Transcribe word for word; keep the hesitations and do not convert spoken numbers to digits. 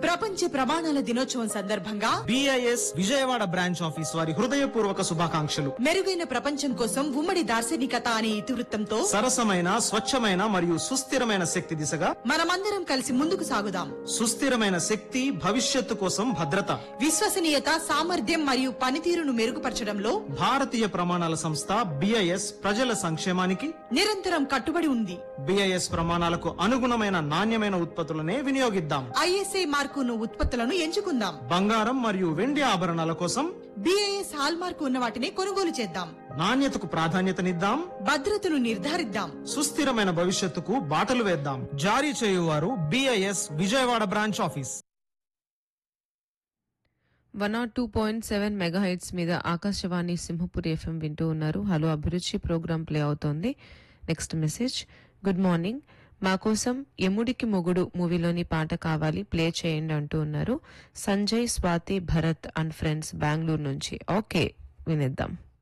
ప్రపంచ ప్రమాణాల దినోత్సవం సందర్భంగా బిఐఎస్ విజయవాడ బ్రాంచ్ ఆఫీస్ వారి హృదయపూర్వక శుభాకాంక్షలు. మెరుగైన ప్రపంచం కోసం ఉమ్మడి దార్శనికత అనే ఇతివృత్తంతో సరసమైన, స్వచ్ఛమైన మరియు సుస్థిరమైన శక్తి దిశగా మనమందరం కలిసి ముందుకు సాగుదాం. సుస్థిరమైన శక్తి, భవిష్యత్తు కోసం భద్రత, విశ్వసనీయత, సామర్థ్యం మరియు పనితీరును మెరుగుపరచడంలో భారతీయ ప్రమాణాల సంస్థ బిఐఎస్ ప్రజల సంక్షేమానికి నిరంతరం కట్టుబడి ఉంది. బిఐఎస్ ప్రమాణాలకు అనుగుణమైన నాణ్యమైన ఉత్పత్తులనే వినియోగిద్దాం. ఐఎస్ఐ మార్కును ఉత్పత్తులను ఎంచుకుందాం. బంగారం మరియు వెండి ఆభరణాల కోసం బిఐఎస్ హాల్ మార్కు ఉన్న వాటిని కొనుగోలు చేద్దాం. నాణ్యతకు ప్రాధాన్యతనిద్దాం. భద్రతను నిర్ధారిద్దాం. సుస్థిరమైన భవిష్యత్తుకు బాటలు వేద్దాం. జారీ చేయువారు BIS Vijayawada branch office. One not two point seven mega heights మీద ఆకాశవాణి సింహపురి ఎఫ్ఎం వింటూ ఉన్నారు. హలో అభిరుచి ప్రోగ్రాం ప్లే అవుతోంది. Next message. గుడ్ మార్నింగ్, మా కోసం యముడికి మొగుడు మూవీలోని పాట కావాలి, ప్లే చేయండి అంటూ ఉన్నారు. సంజయ్, స్వాతి, భరత్ అండ్ ఫ్రెండ్స్ బెంగళూరు నుంచి. ఓకే, వినిద్దాం.